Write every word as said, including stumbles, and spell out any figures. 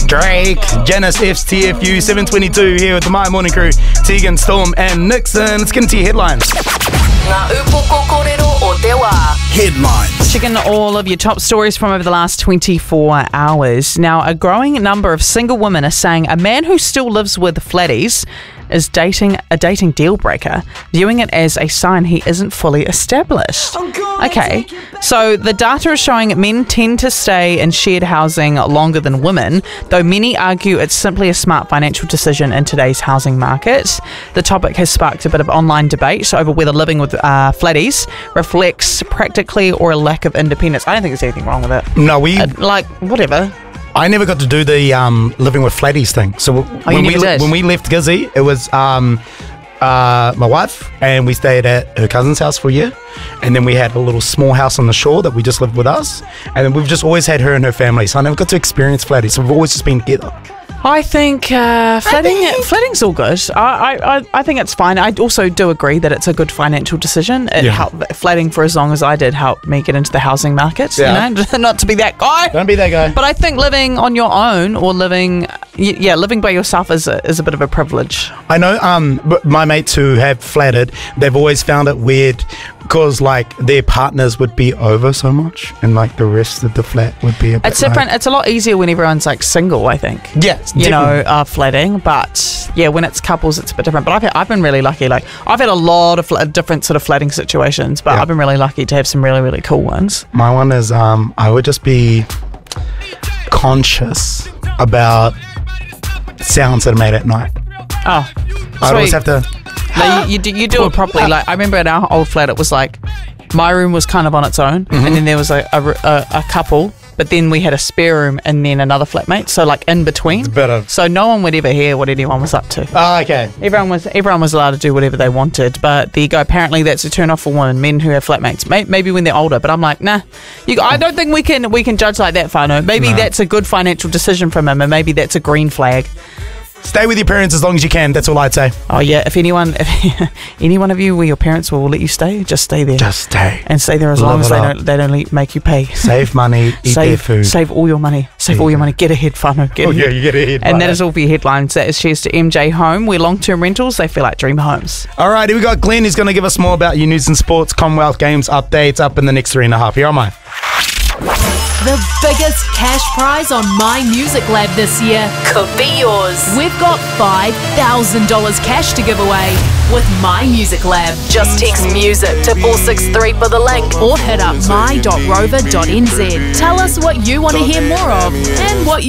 Drake, Janice F's T F U, seven twenty-two here with the My Morning Crew, Tegan, Storm and Nixon. Let's get into your headlines. Ngā upoko kōrero o te wā. Headlines. Checking all of your top stories from over the last twenty-four hours. Now, a growing number of single women are saying a man who still lives with flatties is dating a dating deal breaker, viewing it as a sign he isn't fully established. Okay, so the data is showing men tend to stay in shared housing longer than women, though many argue it's simply a smart financial decision in today's housing market. The topic has sparked a bit of online debate over whether living with uh, flatties reflects practically or a lack of independence. I don't think there's anything wrong with it. No, we... Uh, like, whatever. I never got to do the um, living with flatties thing. So w- Oh, you when never we did? when we left Gizzy, it was um, uh, my wife, and we stayed at her cousin's house for a year, and then we had a little small house on the shore that we just lived with us, and then we've just always had her and her family. So I never got to experience flatties. So we've always just been together. I think uh, flatting, flatting's all good. I, I, I think it's fine. I also do agree that it's a good financial decision. It Yeah. helped, flatting for as long as I did helped me get into the housing market. Yeah. You know, not to be that guy. Don't be that guy. But I think living on your own or living, y- yeah, living by yourself is a, is a bit of a privilege. I know um, but my mates who have flatted, they've always found it weird because like their partners would be over so much, and like the rest of the flat would be a bit It's different. like, It's a lot easier when everyone's like single, I think. yeah, You know, uh, flatting, but yeah, when it's couples, it's a bit different. But I've had, I've been really lucky. Like I've had a lot of fl- different sort of flatting situations, but Yeah. I've been really lucky to have some really really cool ones. My one is um, I would just be conscious about sounds that are made at night. Oh, I'd always sweet. have to. No, you, you do you do it properly. Like I remember at our old flat, it was like my room was kind of on its own, Mm-hmm. and then there was a, a, a, a couple. But then we had a spare room and then another flatmate, so like in between. better. So no one would ever hear what anyone was up to. Oh, okay. Everyone was everyone was allowed to do whatever they wanted, but there you go. Apparently, that's a turn off for women, men who have flatmates. May, maybe when they're older, but I'm like, nah. You, I don't think we can we can judge like that, Whānau. Maybe No. that's a good financial decision from him, and maybe that's a green flag. Stay with your parents as long as you can. That's all I'd say. Oh yeah, if anyone, if any one of you where your parents will let you stay, just stay there Just stay. and stay there as Live long as it they up. don't they don't le- make you pay. Save money. Eat their save food. save all your money. Save all your money. Get ahead, Whānau. Get Oh, ahead. yeah, you get ahead. And that is all for your headlines. That is cheers to M J Home, where long-term rentals, they feel like dream homes. All right, here we got Glenn who's going to give us more about your news and sports, Commonwealth Games updates up in the next three and a half. Here am I. The biggest cash prize on My Music Lab this year Could be yours. We've got five thousand dollars cash to give away with My Music Lab. Just text music to four six three for the link. Or hit up my dot rover dot n z. Tell us what you want to hear more of and what you